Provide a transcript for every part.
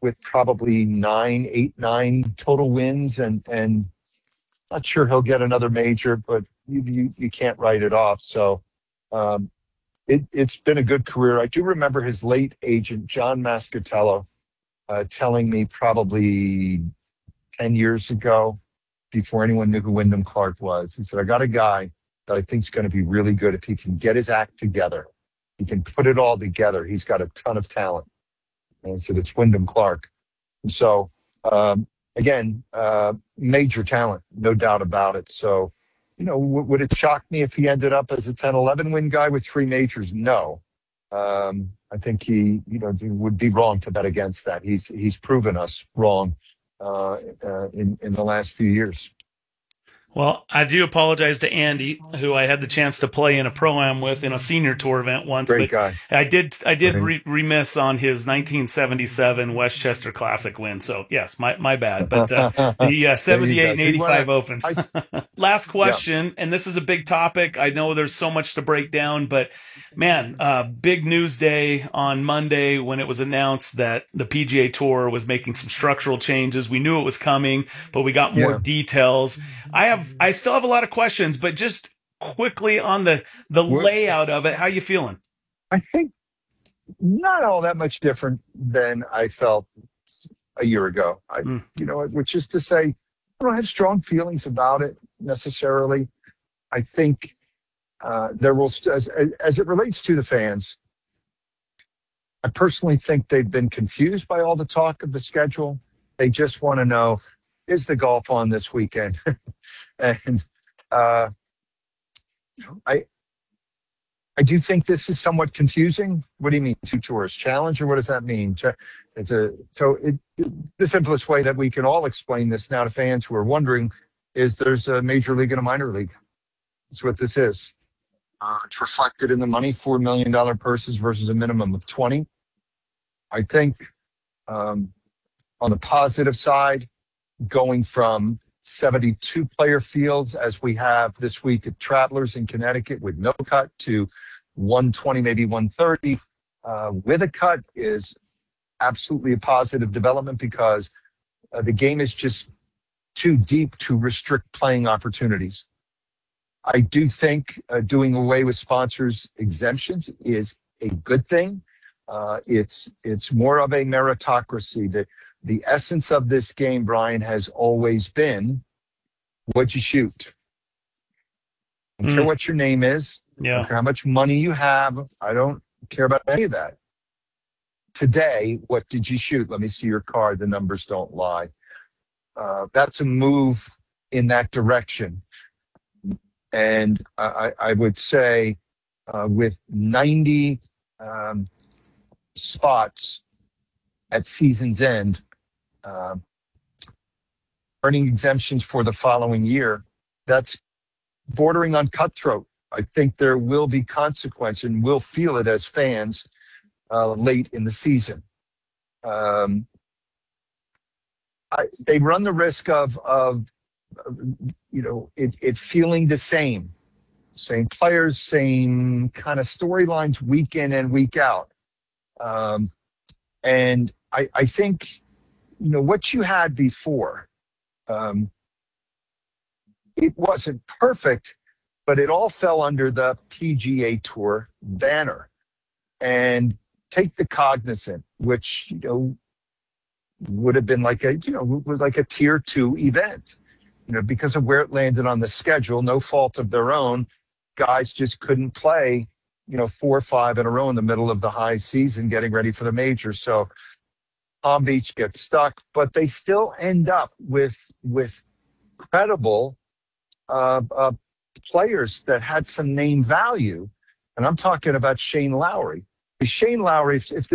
with probably 9 total wins, and not sure he'll get another major, but you can't write it off. So it's been a good career. I do remember his late agent, John Mascatello, telling me probably 10 years ago, before anyone knew who Wyndham Clark was. He said, I got a guy that I think is going to be really good if he can get his act together. He can put it all together. He's got a ton of talent. And I said, it's Wyndham Clark. And so, again, major talent, no doubt about it. So, would it shock me if he ended up as a 10-11 win guy with 3 majors? No. I think he would be wrong to bet against that. He's proven us wrong in the last few years. Well, I do apologize to Andy, who I had the chance to play in a Pro-Am with in a senior tour event once. Great but guy. I did remiss on his 1977 Westchester Classic win. So yes, my bad. But the 78 and 85 Opens. Last question, and this is a big topic. I know there's so much to break down, but man, big news day on Monday when it was announced that the PGA Tour was making some structural changes. We knew it was coming, but we got more details. I still have a lot of questions, but just quickly on the layout of it, how you feeling? I think not all that much different than I felt a year ago. Which is to say, I don't have strong feelings about it necessarily. I think there will, as it relates to the fans, I personally think they've been confused by all the talk of the schedule. They just want to know, is the golf on this weekend? And I do think this is somewhat confusing. What do you mean, 2 tours? Challenge, or what does that mean? The simplest way that we can all explain this now to fans who are wondering is there's a major league and a minor league. That's what this is. It's reflected in the money, $4 million purses versus a minimum of 20. I think on the positive side, going from 72 player fields as we have this week at Travelers in Connecticut with no cut to 120, maybe 130 with a cut is absolutely a positive development, because the game is just too deep to restrict playing opportunities. I do think doing away with sponsors exemptions is a good thing. It's more of a meritocracy. The essence of this game, Brian, has always been what you shoot. I don't care what your name is. I don't care how much money you have. I don't care about any of that. Today, what did you shoot? Let me see your card. The numbers don't lie. That's a move in that direction. And I would say with 90 spots at season's end, earning exemptions for the following year, that's bordering on cutthroat. I think there will be consequence, and we'll feel it as fans late in the season. They run the risk of it feeling the same players, same kind of storylines week in and week out. And I think, what you had before, it wasn't perfect, but it all fell under the PGA Tour banner. And take the Cognizant, which, would have been like was like a tier 2 event, because of where it landed on the schedule, no fault of their own. Guys just couldn't play, 4 or 5 in a row in the middle of the high season getting ready for the major. So Palm Beach gets stuck, but they still end up with credible players that had some name value. And I'm talking about Shane Lowry. Shane Lowry, if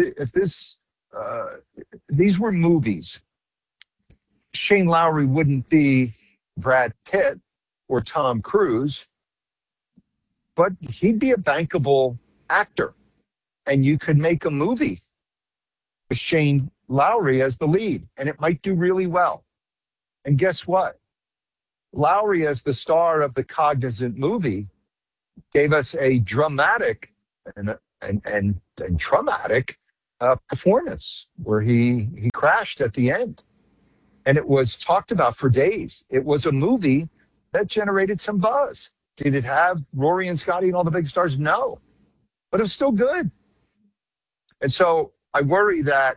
these were movies, Shane Lowry wouldn't be Brad Pitt or Tom Cruise, but he'd be a bankable actor. And you could make a movie with Shane Lowry as the lead, and it might do really well. And guess what? Lowry, as the star of the Cognizant movie, gave us a dramatic and traumatic performance where he crashed at the end, and it was talked about for days. It was a movie that generated some buzz. Did it have Rory and Scotty and all the big stars? No, but it was still good. And so I worry that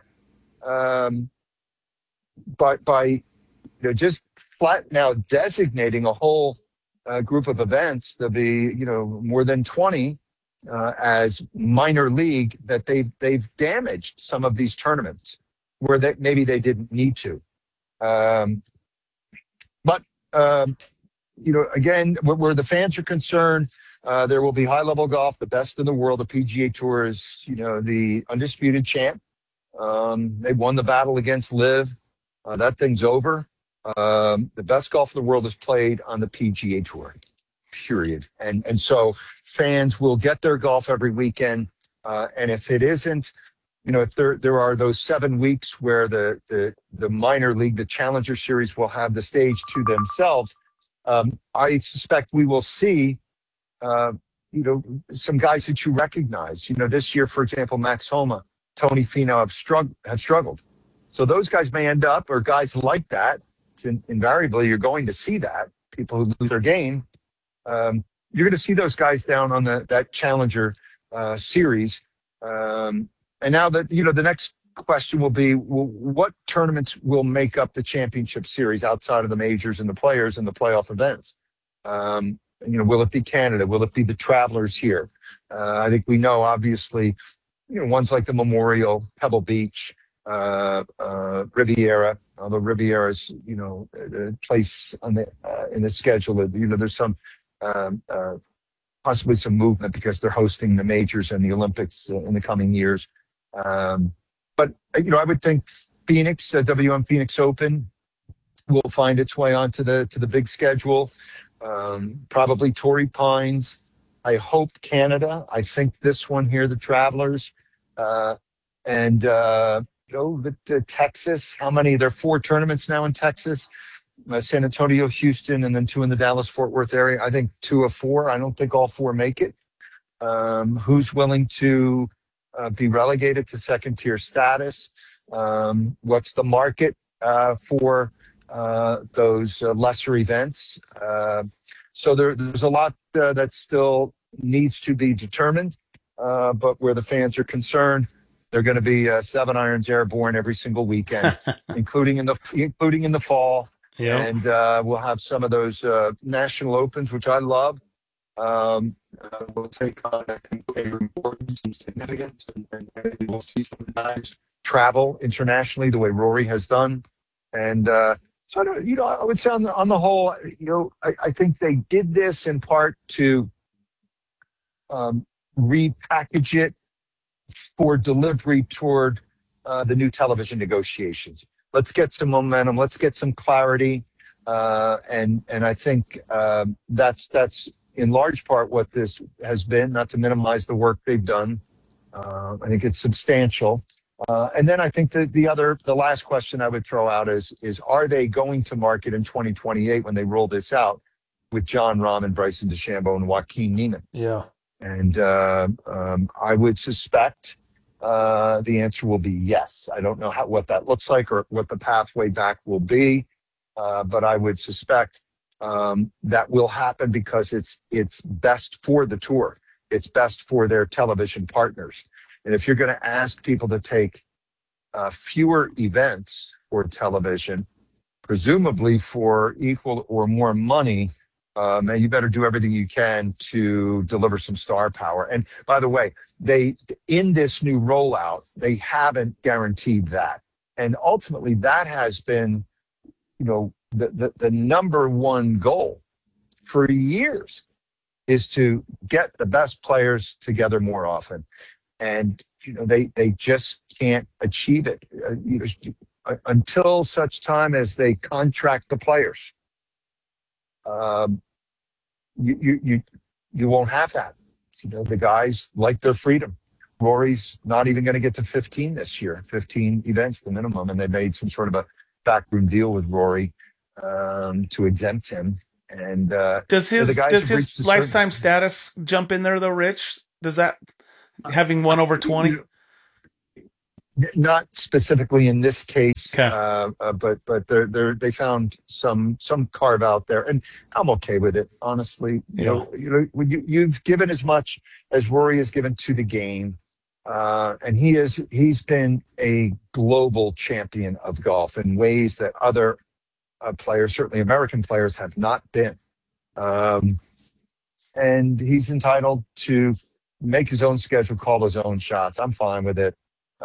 by just flat now designating a whole group of events, there'll be more than 20 as minor league, that they've damaged some of these tournaments where maybe they didn't need to. But again, where the fans are concerned, there will be high-level golf, the best in the world. The PGA Tour is, the undisputed champ. They won the battle against LIV. That thing's over. The best golf in the world is played on the PGA Tour, period. And so fans will get their golf every weekend. And if it isn't, if there are those 7 weeks where the minor league, the Challenger Series, will have the stage to themselves, I suspect we will see, some guys that you recognize. This year, for example, Max Homa, Tony Finau have struggled. So those guys may end up, or guys like that. Invariably, you're going to see that. People who lose their game, you're going to see those guys down on that Challenger Series. And now that, the next question will be, what tournaments will make up the championship series outside of the majors and the players and the playoff events? Will it be Canada? Will it be the Travelers here? I think we know, obviously, ones like the Memorial, Pebble Beach, Riviera, although Riviera's, the place in the schedule, there's some, possibly some movement because they're hosting the majors and the Olympics in the coming years. But I would think Phoenix, WM Phoenix Open, will find its way onto the big schedule. Probably Torrey Pines. I hope Canada. I think this one here, the Travelers, and Texas. How many? There are 4 tournaments now in Texas. San Antonio, Houston, and then 2 in the Dallas-Fort Worth area. I think 2 of 4. I don't think all 4 make it. Who's willing to be relegated to second-tier status? What's the market for those lesser events? So there's a lot that still needs to be determined. But where the fans are concerned, they're going to be 7-irons airborne every single weekend, including in the fall. Yeah. And we'll have some of those national opens, which I love. We'll take on, I think, greater importance and significance, and we'll see some guys travel internationally the way Rory has done. And so I would say on the whole, I think they did this in part to repackage it for delivery toward the new television negotiations. Let's get some momentum. Let's get some clarity. And I think that's in large part what this has been, not to minimize the work they've done. I think it's substantial. And then I think the last question I would throw out is are they going to market in 2028 when they roll this out with Jon Rahm and Bryson DeChambeau and Joaquin Niemann? Yeah. And I would suspect the answer will be yes. I don't know what that looks like or what the pathway back will be, but I would suspect that will happen because it's best for the tour. It's best for their television partners. And if you're going to ask people to take fewer events for television, presumably for equal or more money, man, you better do everything you can to deliver some star power. And by the way, in this new rollout, they haven't guaranteed that. And ultimately, that has been, the number one goal for years is to get the best players together more often. And, they just can't achieve it until such time as they contract the players. You won't have that. The guys like their freedom. Rory's not even going to get to 15 this year. 15 events, the minimum, and they made some sort of a backroom deal with Rory to exempt him. And does his lifetime status jump in there though, Rich? Does that having won over 20? Not specifically in this case, okay. But they found some carve out there, and I'm okay with it, honestly. You've given as much as Rory has given to the game, and he's been a global champion of golf in ways that other players, certainly American players, have not been. And he's entitled to make his own schedule, call his own shots. I'm fine with it.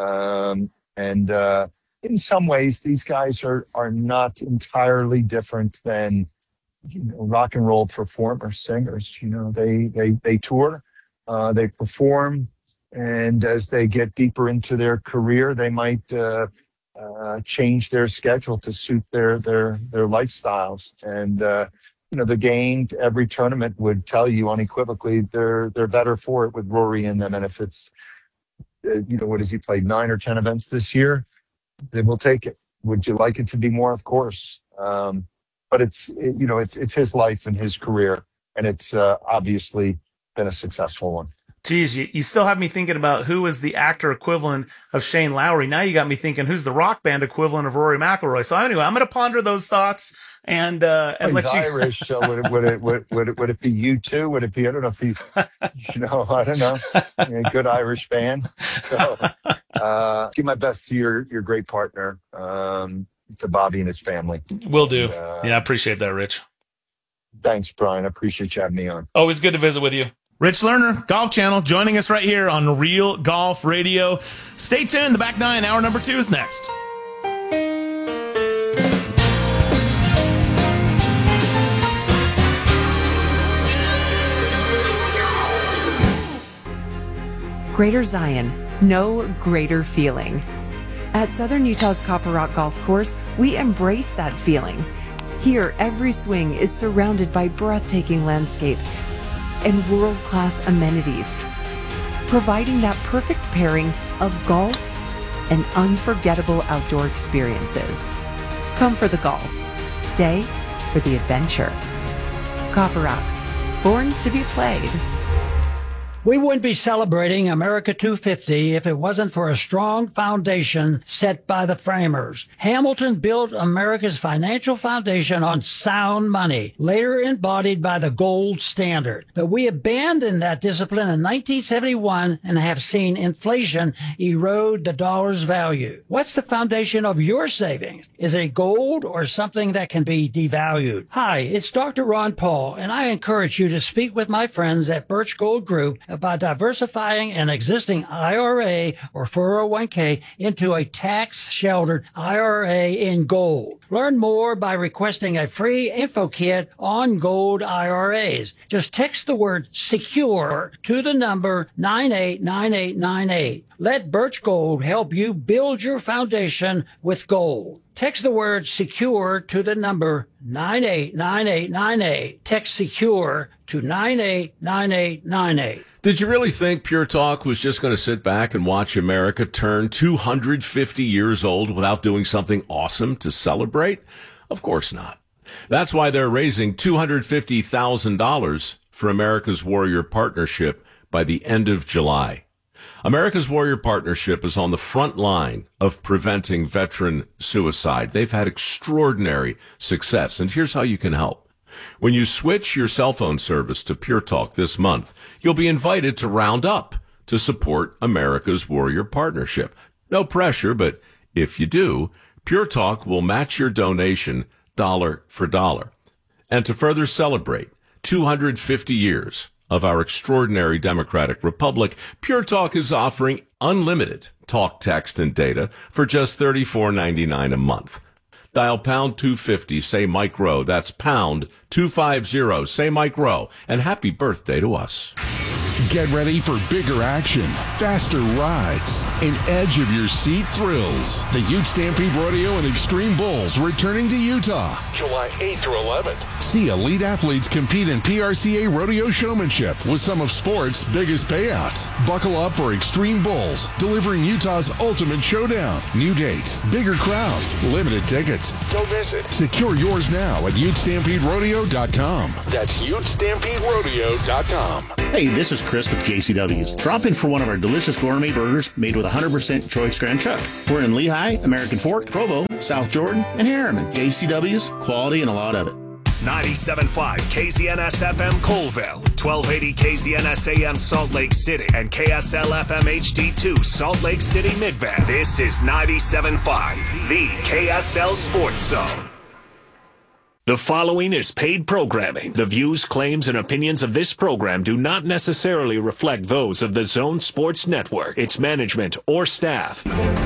In some ways, these guys are not entirely different than rock and roll performers, singers. They tour, they perform, and as they get deeper into their career, they might change their schedule to suit their lifestyles. And the game, every tournament would tell you unequivocally they're better for it with Rory in them. And if it's what has he played, 9 or 10 events this year? Then we'll take it. Would you like it to be more? Of course. But it's his life and his career, and it's obviously been a successful one. Geez, you still have me thinking about who is the actor equivalent of Shane Lowry. Now you got me thinking who's the rock band equivalent of Rory McIlroy. So anyway, I'm going to ponder those thoughts and let he's you. Irish, so would it be U2? Would it be? I don't know if he's, I don't know, a good Irish band. So, give my best to your great partner, to Bobby and his family. Will do. I appreciate that, Rich. Thanks, Brian. I appreciate you having me on. Always good to visit with you. Rich Lerner, Golf Channel, joining us right here on Real Golf Radio. Stay tuned. The Back Nine, hour number 2 is next. Greater Zion, no greater feeling. At Southern Utah's Copper Rock Golf Course, we embrace that feeling. Here, every swing is surrounded by breathtaking landscapes and world-class amenities, providing that perfect pairing of golf and unforgettable outdoor experiences. Come for the golf, stay for the adventure. Copper Rock, born to be played. We wouldn't be celebrating America 250 if it wasn't for a strong foundation set by the framers. Hamilton built America's financial foundation on sound money, later embodied by the gold standard. But we abandoned that discipline in 1971 and have seen inflation erode the dollar's value. What's the foundation of your savings? Is it gold or something that can be devalued? Hi, it's Dr. Ron Paul, and I encourage you to speak with my friends at Birch Gold Group about diversifying an existing IRA or 401k into a tax-sheltered IRA in gold. Learn more by requesting a free info kit on gold IRAs. Just text the word SECURE to the number 989898. Let Birch Gold help you build your foundation with gold. Text the word SECURE to the number 989898. Text SECURE to 989898. Did you really think Pure Talk was just going to sit back and watch America turn 250 years old without doing something awesome to celebrate? Of course not. That's why they're raising $250,000 for America's Warrior Partnership by the end of July. America's Warrior Partnership is on the front line of preventing veteran suicide. They've had extraordinary success, and here's how you can help. When you switch your cell phone service to Pure Talk this month, you'll be invited to round up to support America's Warrior Partnership. No pressure, but if you do, Pure Talk will match your donation dollar for dollar. And to further celebrate 250 years of our extraordinary democratic republic, Pure Talk is offering unlimited talk, text, and data for just $34.99 a month. Dial pound 250, say Mike Rowe. That's pound 250, say Mike Rowe. And happy birthday to us. Get ready for bigger action, faster rides, and edge-of-your-seat thrills. The Ute Stampede Rodeo and Extreme Bulls returning to Utah, July 8th through 11th. See elite athletes compete in PRCA rodeo showmanship with some of sports' biggest payouts. Buckle up for Extreme Bulls, delivering Utah's ultimate showdown. New dates, bigger crowds, limited tickets. Don't miss it. Secure yours now at UtestampedeRodeo.com. That's UtestampedeRodeo.com. Hey, this is Chris with JCW's. Drop in for one of our delicious gourmet burgers made with 100% choice Grand Chuck. We're in Lehigh, American Fork, Provo, South Jordan, and Harriman. JCW's, quality and a lot of it. 97.5 KZNS FM Colville, 1280 KZNS AM Salt Lake City, and KSL FM HD2 Salt Lake City Mid-Bend. This is 97.5, the KSL Sports Zone. The following is paid programming. The views, claims, and opinions of this program do not necessarily reflect those of the Zone Sports Network, its management, or staff.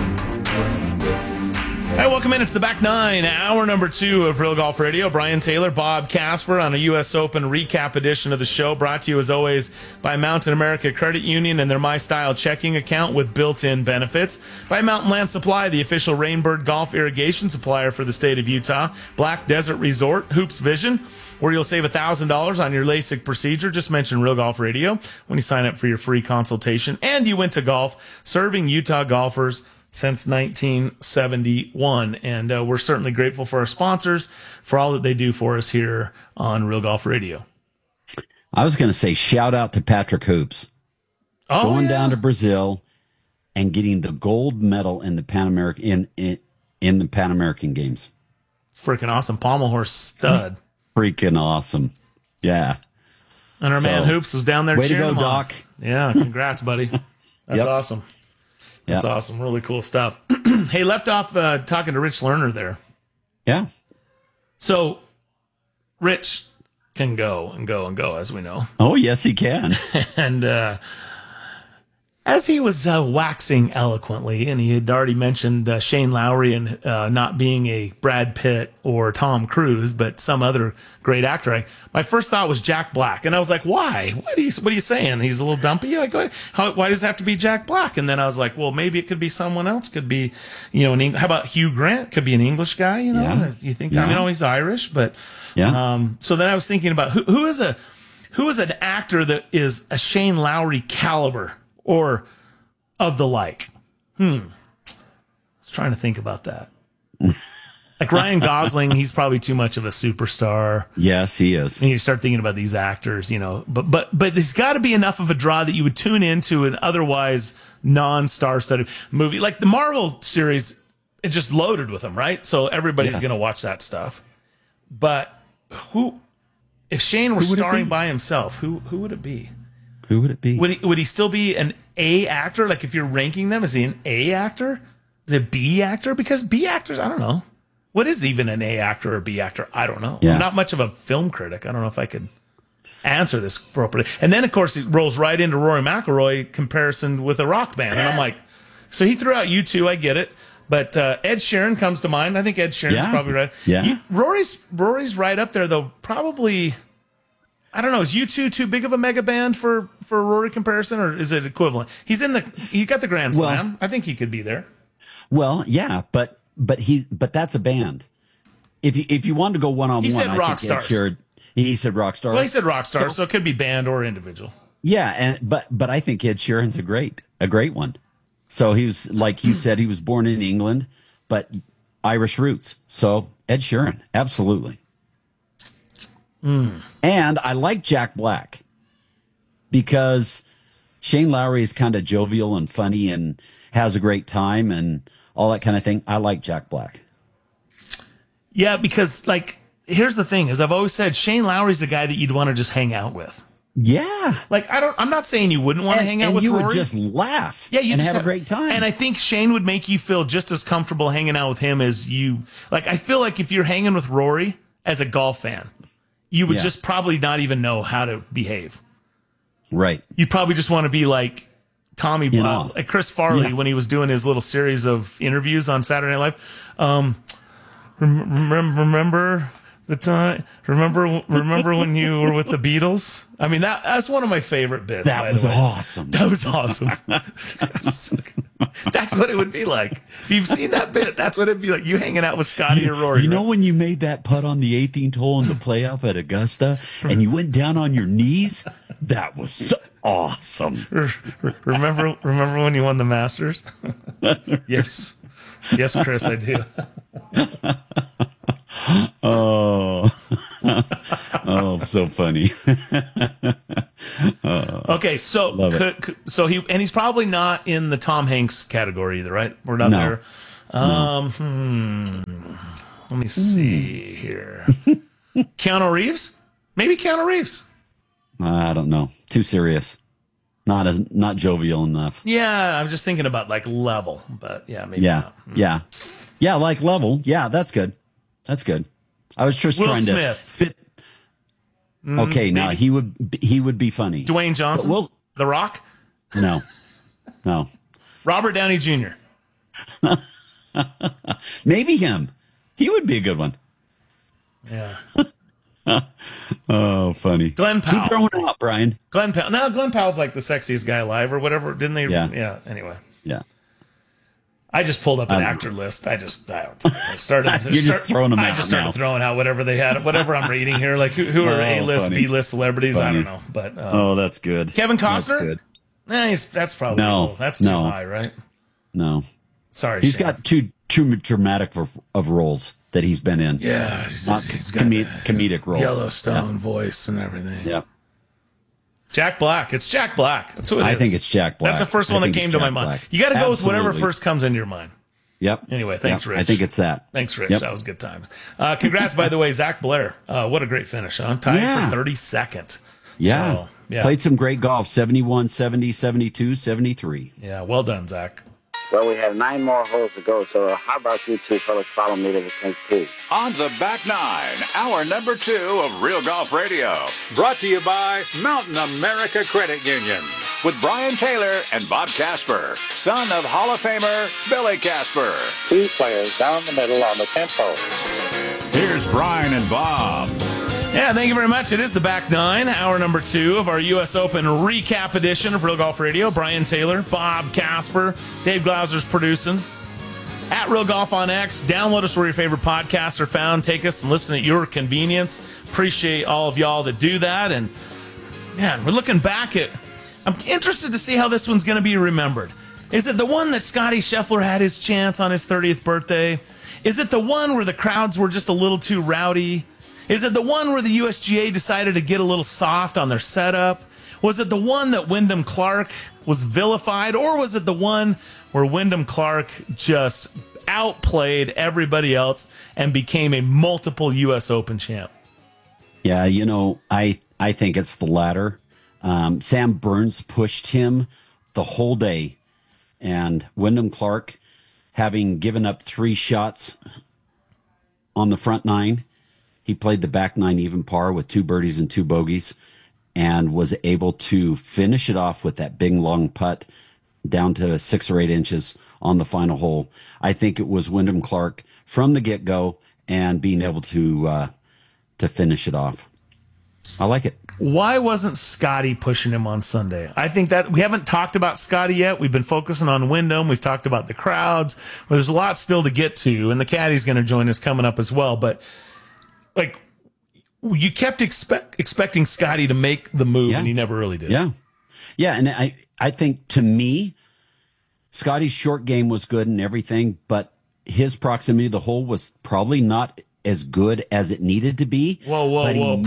Hey, welcome in. It's the back nine, hour number 2 of Real Golf Radio. Brian Taylor, Bob Casper on a U.S. Open recap edition of the show, brought to you as always by Mountain America Credit Union and their My Style checking account with built-in benefits. By Mountain Land Supply, the official Rainbird Golf irrigation supplier for the state of Utah. Black Desert Resort, Hoops Vision, where you'll save $1,000 on your LASIK procedure. Just mention Real Golf Radio when you sign up for your free consultation. And you went to golf, serving Utah golfers since 1971. And we're certainly grateful for our sponsors for all that they do for us here on Real Golf Radio. I was going to say shout out to Patrick Hoops. Going down to Brazil and getting the gold medal in the Pan American in the Pan American Games. It's freaking awesome. Pommel horse stud. Freaking awesome. Yeah. And our man Hoops was down there cheering him on. Way to go, Doc. Yeah, congrats, buddy. That's awesome. That's awesome. Really cool stuff. Hey, left off talking to Rich Lerner there. Yeah. So, Rich can go and go and go, as we know. Oh, yes, he can. And as he was waxing eloquently, and he had already mentioned Shane Lowry and not being a Brad Pitt or Tom Cruise, but some other great actor, my first thought was Jack Black. And I was like, why? What are you saying? He's a little dumpy? Like, why does it have to be Jack Black? And then I was like, well, maybe it could be someone else. Could be, how about Hugh Grant? Could be an English guy, Yeah. You think, Yeah. he's Irish, but Yeah. So then I was thinking about who is an actor that is a Shane Lowry caliber or of the like. I was trying to think about that. Like Ryan Gosling, he's probably too much of a superstar. Yes, he is. And you start thinking about these actors, but there's got to be enough of a draw that you would tune into an otherwise non-star-studded movie. Like the Marvel series, it's just loaded with them, right? So everybody's going to watch that stuff. But if Shane were starring by himself, who would it be? Who would it be? Would he still be an A actor? Like if you're ranking them, is he an A actor? Is it B actor? Because B actors, I don't know. What is even an A actor or B actor? I don't know. Yeah. I'm not much of a film critic. I don't know if I could answer this properly. And then, of course, it rolls right into Rory McIlroy comparison with a rock band. And I'm like, so he threw out U2, I get it. But Ed Sheeran comes to mind. I think Ed Sheeran's probably right. Yeah. Rory's right up there, though. Probably, I don't know. Is U2 too big of a mega band for Rory comparison, or is it equivalent? He got the Grand Slam. I think he could be there. Well, yeah, but that's a band. If you wanted to go one-on-one, he said rock stars. He said rock stars. Well, he said rock stars, so it could be band or individual. Yeah, but I think Ed Sheeran's a great one. So he was, like you said, he was born in England, but Irish roots. So Ed Sheeran, absolutely. And I like Jack Black because Shane Lowry is kind of jovial and funny and has a great time and all that kind of thing. I like Jack Black. Yeah, because here's the thing: is I've always said Shane Lowry's the guy that you'd want to just hang out with. Yeah, I'm not saying you wouldn't want to hang out with Rory. You would just laugh. Yeah, and have a great time. And I think Shane would make you feel just as comfortable hanging out with him as you. I feel like if you're hanging with Rory as a golf fan, you would just probably not even know how to behave. Right. You'd probably just want to be like Tommy, like Chris Farley when he was doing his little series of interviews on Saturday Night Live. Remember The time. Remember when you were with the Beatles? I mean, that's one of my favorite bits. That was awesome. That was awesome. That's what it would be like. If you've seen that bit, that's what it'd be like. You hanging out with Scotty or Rory. You know when you made that putt on the 18th hole in the playoff at Augusta, and you went down on your knees? That was so awesome. Remember when you won the Masters? Yes, Chris, I do. Oh, so funny. Okay, so he's probably not in the Tom Hanks category either, right? We're not there. Let me see here. Keanu Reeves? Maybe Keanu Reeves. I don't know. Too serious. Not jovial enough. Yeah, I'm just thinking about like level, but yeah, maybe not. Yeah, like level. Yeah, that's good. That's good. I was just trying to fit. Okay, now he would be funny. Dwayne Johnson, The Rock. No. Robert Downey Jr. Maybe him. He would be a good one. Yeah. Oh, funny. Glenn Powell. Keep throwing out, Brian. Glenn Powell. No, Glenn Powell's like the sexiest guy alive or whatever. Didn't they? Yeah. Anyway. Yeah. I just pulled up an actor list. I started. Just throwing them out. I just started throwing out whatever they had, whatever I'm reading here. Like who are A-list, funny. B-list celebrities? Funny. I don't know, but that's good. Kevin Costner. That's probably that's too high, right? No, sorry, he's got too dramatic of roles that he's been in. Yeah, he's got comedic roles, Yellowstone voice and everything. Yeah. Jack Black. It's Jack Black. That's who it is. I think it's Jack Black. That's the first one that came to my mind. You got to go with whatever first comes into your mind. Yep. Anyway, thanks, Rich. I think it's that. Thanks, Rich. Yep. That was good times. Congrats, by the way, Zach Blair. What a great finish, huh? Tied for 32nd. Yeah. So, Played some great golf. 71, 70, 72, 73. Yeah, well done, Zach. Well, we have 9 more holes to go, so how about you two fellas follow me to the 10th tee? On the back nine, hour number 2 of Real Golf Radio. Brought to you by Mountain America Credit Union. With Brian Taylor and Bob Casper, son of Hall of Famer Billy Casper. 2 players down the middle on the 10th hole. Here's Brian and Bob. Yeah, thank you very much. It is the back nine, hour number 2 of our U.S. Open recap edition of Real Golf Radio. Brian Taylor, Bob Casper, Dave Glauser's producing. At Real Golf on X, download us where your favorite podcasts are found. Take us and listen at your convenience. Appreciate all of y'all that do that. And, man, we're looking back at... I'm interested to see how this one's going to be remembered. Is it the one that Scotty Scheffler had his chance on his 30th birthday? Is it the one where the crowds were just a little too rowdy? Is it the one where the USGA decided to get a little soft on their setup? Was it the one that Wyndham Clark was vilified? Or was it the one where Wyndham Clark just outplayed everybody else and became a multiple U.S. Open champ? Yeah, I think it's the latter. Sam Burns pushed him the whole day. And Wyndham Clark, having given up 3 shots on the front 9, he played the back 9 even par with 2 birdies and 2 bogeys and was able to finish it off with that big long putt down to 6 or 8 inches on the final hole. I think it was Wyndham Clark from the get-go and being able to finish it off. I like it. Why wasn't Scotty pushing him on Sunday? I think that we haven't talked about Scotty yet. We've been focusing on Wyndham. We've talked about the crowds. There's a lot still to get to, and the caddy's going to join us coming up as well. But like, you kept expecting Scotty to make the move, and he never really did. Yeah. And I think, to me, Scotty's short game was good and everything, but his proximity to the hole was probably not as good as it needed to be. Whoa.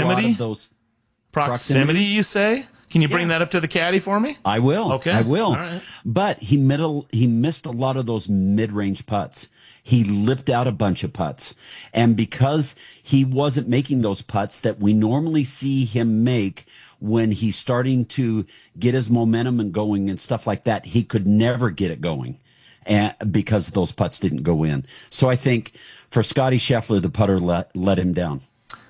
Proximity, you say? Can you bring that up to the caddy for me? I will. Okay. I will. All right. But he missed a lot of those mid-range putts. He lipped out a bunch of putts. And because he wasn't making those putts that we normally see him make when he's starting to get his momentum and going and stuff like that, he could never get it going because those putts didn't go in. So I think for Scotty Scheffler, the putter let him down.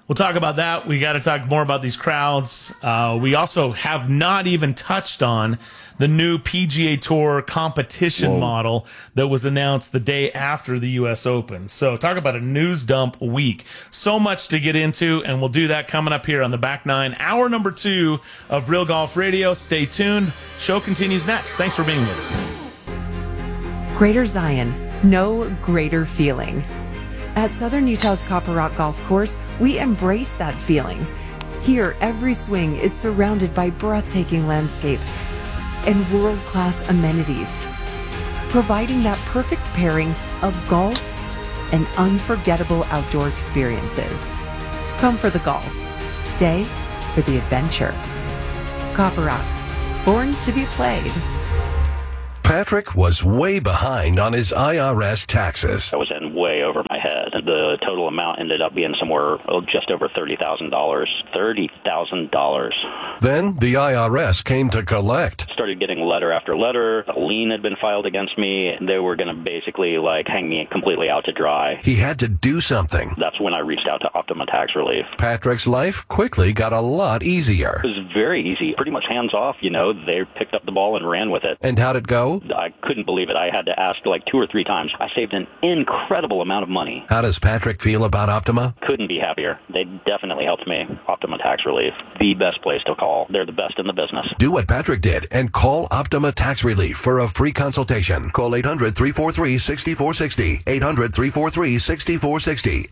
We'll talk about that. We got to talk more about these crowds. We also have not even touched on the new PGA Tour competition model that was announced the day after the U.S. Open. So talk about a news dump week. So much to get into, and we'll do that coming up here on the Back Nine, hour number 2 of Real Golf Radio. Stay tuned. Show continues next. Thanks for being with us. Greater Zion, no greater feeling. At Southern Utah's Copper Rock Golf Course, we embrace that feeling. Here, every swing is surrounded by breathtaking landscapes and world-class amenities, providing that perfect pairing of golf and unforgettable outdoor experiences. Come for the golf. Stay for the adventure. Copper Rock, born to be played. Patrick was way behind on his IRS taxes. I was in way over my head. The total amount ended up being somewhere just over $30,000. $30,000. Then the IRS came to collect. Started getting letter after letter. A lien had been filed against me. They were going to basically hang me completely out to dry. He had to do something. That's when I reached out to Optima Tax Relief. Patrick's life quickly got a lot easier. It was very easy. Pretty much hands off, They picked up the ball and ran with it. And how'd it go? I couldn't believe it. I had to ask 2 or 3 times. I saved an incredible amount of money. How does Patrick feel about Optima? Couldn't be happier. They definitely helped me. Optima Tax Relief, the best place to call. They're the best in the business. Do what Patrick did and call Optima Tax Relief for a free consultation. Call 800-343-6460. 800-343-6460.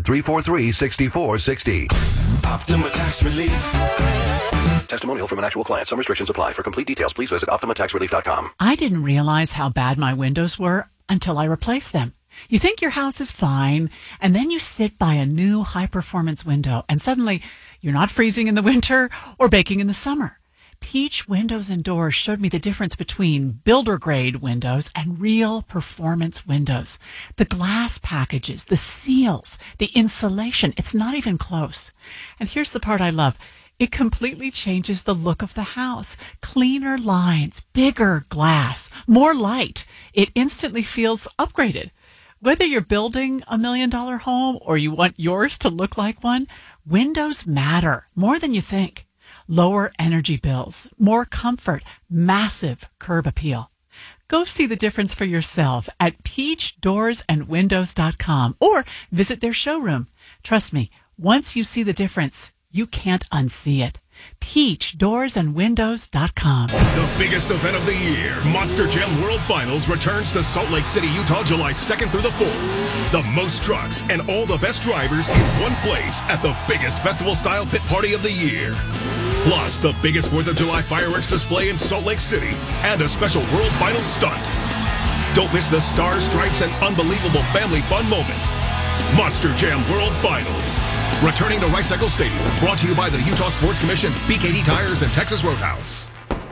800-343-6460. Optima Tax Relief. Testimonial from an actual client. Some restrictions apply. For complete details, please visit OptimaTaxRelief.com. I didn't realize how bad my windows were until I replaced them. You think your house is fine, and then you sit by a new high-performance window, and suddenly you're not freezing in the winter or baking in the summer. Peach Windows and Doors showed me the difference between builder-grade windows and real performance windows. The glass packages, the seals, the insulation, it's not even close. And here's the part I love. It completely changes the look of the house. Cleaner lines, bigger glass, more light. It instantly feels upgraded. Whether you're building $1 million home or you want yours to look like one, windows matter more than you think. Lower energy bills, more comfort, massive curb appeal. Go see the difference for yourself at peachdoorsandwindows.com or visit their showroom. Trust me, once you see the difference, you can't unsee it. peachdoorsandwindows.com. The biggest event of the year, Monster Jam World Finals, returns to Salt Lake City, Utah, July 2nd through the 4th. The most trucks and all the best drivers in one place at the biggest festival-style pit party of the year. Plus, the biggest 4th of July fireworks display in Salt Lake City and a special World Finals stunt. Don't miss the stars, stripes, and unbelievable family fun moments. Monster Jam World Finals. Returning to Rice Eccles Stadium. Brought to you by the Utah Sports Commission, BKD Tires, and Texas Roadhouse.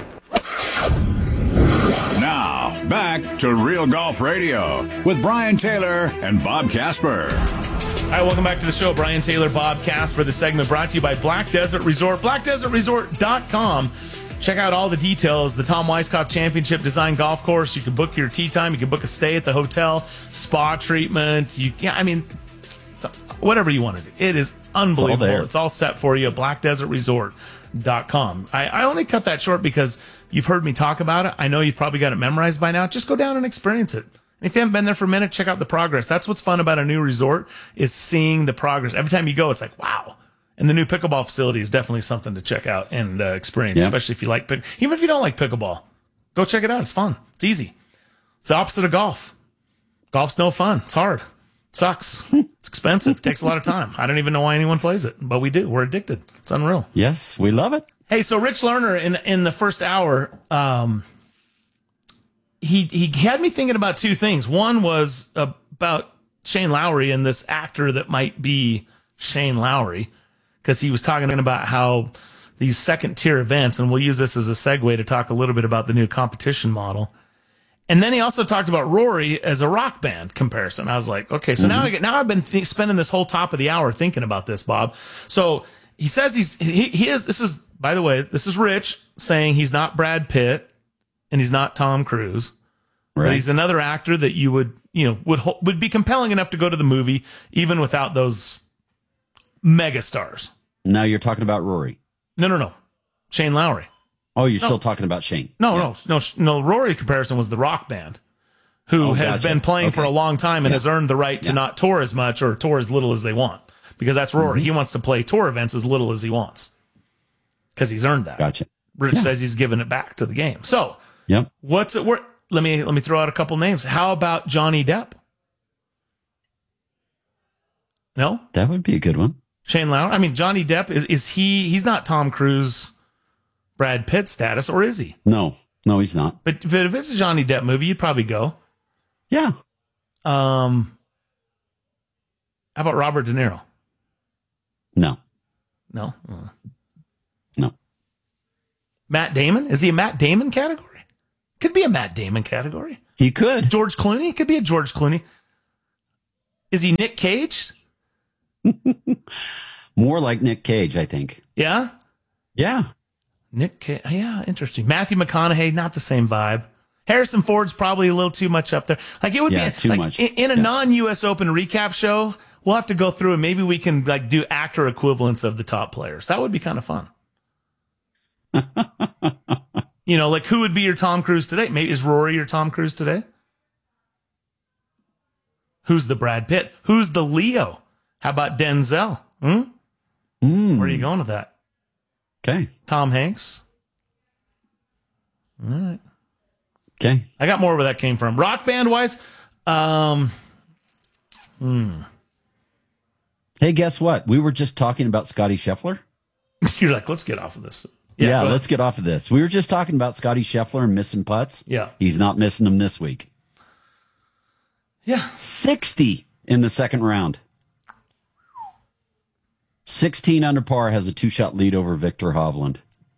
Now, back to Real Golf Radio with Brian Taylor and Bob Casper. All right, welcome back to the show. Brian Taylor, Bob Casper. The segment brought to you by Black Desert Resort. BlackDesertResort.com. Check out all the details. The Tom Weiskopf Championship Design Golf Course. You can book your tee time. You can book a stay at the hotel, spa treatment. Whatever you want to do. It is unbelievable. It's all set for you at BlackDesertResort.com. I only cut that short because you've heard me talk about it. I know you've probably got it memorized by now. Just go down and experience it. If you haven't been there for a minute, check out the progress. That's what's fun about a new resort, is seeing the progress. Every time you go, it's like, wow. And the new pickleball facility is definitely something to check out and experience, especially if you like even if you don't like pickleball. Go check it out. It's fun. It's easy. It's the opposite of golf. Golf's no fun. It's hard. It sucks. It's expensive. It takes a lot of time. I don't even know why anyone plays it, but we do. We're addicted. It's unreal. Yes, we love it. Hey, so Rich Lerner in the first hour, he had me thinking about two things. One was about Shane Lowry and this actor that might be Shane Lowry, because he was talking about how these second-tier events, and we'll use this as a segue to talk a little bit about the new competition model. And then he also talked about Rory as a rock band comparison. I was like, okay, so now I've been spending this whole top of the hour thinking about this, Bob. So he says he is. This is, by the way, this is Rich saying he's not Brad Pitt and he's not Tom Cruise, but he's another actor that you would be compelling enough to go to the movie even without those megastars. Now you're talking about Rory. No. Shane Lowry. Oh, you're still talking about Shane. No. Rory comparison was the Rock Band, who has been playing for a long time and has earned the right to not tour as much or tour as little as they want. Because that's Rory. He wants to play tour events as little as he wants. Because he's earned that. Gotcha. Rich says he's given it back to the game. So, what's it worth? Let me throw out a couple names. How about Johnny Depp? No? That would be a good one. Shane Lowry? I mean, Johnny Depp, he's not Tom Cruise, Brad Pitt status, or is he? No, he's not. But if it's a Johnny Depp movie, you'd probably go. Yeah. How about Robert De Niro? No. No? No. Matt Damon? Is he a Matt Damon category? Could be a Matt Damon category. He could. George Clooney? Could be a George Clooney. Is he Nick Cage? More like Nick Cage, I think. Yeah? Yeah. Nick Cage. Yeah, interesting. Matthew McConaughey, not the same vibe. Harrison Ford's probably a little too much up there. Like it would be too much. In a non-US Open recap show, we'll have to go through and maybe we can do actor equivalents of the top players. That would be kind of fun. Like who would be your Tom Cruise today? Maybe is Rory your Tom Cruise today? Who's the Brad Pitt? Who's the Leo? How about Denzel? Where are you going with that? Okay. Tom Hanks? All right. Okay. I got more where that came from. Rock band wise, Hey, guess what? We were just talking about Scotty Scheffler. You're like, let's get off of this. Yeah, let's get off of this. We were just talking about Scotty Scheffler and missing putts. Yeah. He's not missing them this week. Yeah. 60 in the second round. 16 under par, has a 2-shot lead over Victor Hovland.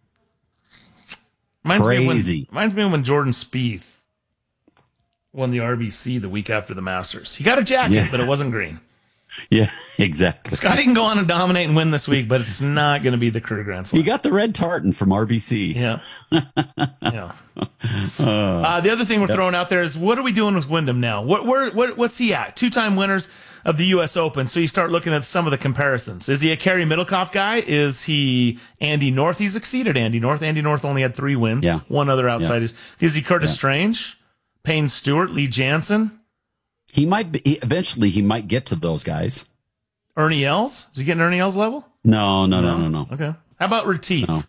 Crazy. Reminds me of when Jordan Spieth won the RBC the week after the Masters. He got a jacket, but it wasn't green. Yeah, exactly. Scotty can go on and dominate and win this week, but it's not going to be the career Grand Slam. He got the red tartan from RBC. Yeah. Yeah. The other thing we're throwing out there is, what are we doing with Wyndham now? What's he at? 2-time winners of the U.S. Open. So you start looking at some of the comparisons. Is he a Kerry Middlecoff guy? Is he Andy North? He's exceeded Andy North. Andy North only had 3 wins. Yeah. One other outside. Is he Curtis Strange? Payne Stewart?Lee Jansen? He might be, eventually he might get to those guys. Ernie Els? Is he getting Ernie Els level? No. Okay. How about Retief? No.